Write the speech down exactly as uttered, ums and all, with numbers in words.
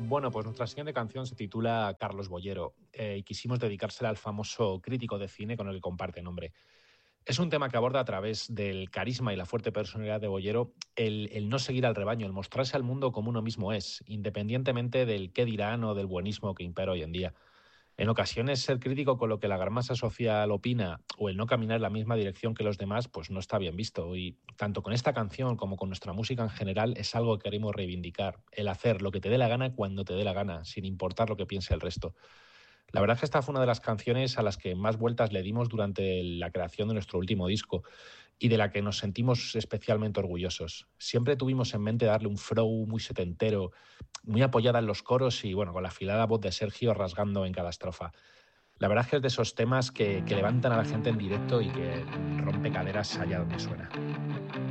Bueno, pues nuestra siguiente canción se titula Carlos Boyero eh, y quisimos dedicársela al famoso crítico de cine con el que comparte nombre. Es un tema que aborda a través del carisma y la fuerte personalidad de Boyero el, el no seguir al rebaño, el mostrarse al mundo como uno mismo es, independientemente del qué dirán o del buenismo que impera hoy en día. En ocasiones ser crítico con lo que la gran masa social opina o el no caminar en la misma dirección que los demás, pues no está bien visto. Y tanto con esta canción como con nuestra música en general es algo que queremos reivindicar. El hacer lo que te dé la gana cuando te dé la gana, sin importar lo que piense el resto. La verdad es que esta fue una de las canciones a las que más vueltas le dimos durante la creación de nuestro último disco y de la que nos sentimos especialmente orgullosos. Siempre tuvimos en mente darle un flow muy setentero, muy apoyada en los coros y bueno, con la afilada voz de Sergio rasgando en cada estrofa. La verdad es que es de esos temas que, que levantan a la gente en directo y que rompe caderas allá donde suena.